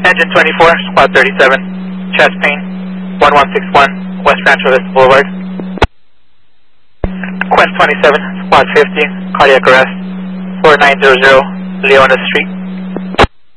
Engine 24, Squad 37, chest pain, 1161, West Rancho Vista Boulevard. Quest 27, Squad 50, cardiac arrest, 4900, Leona Street.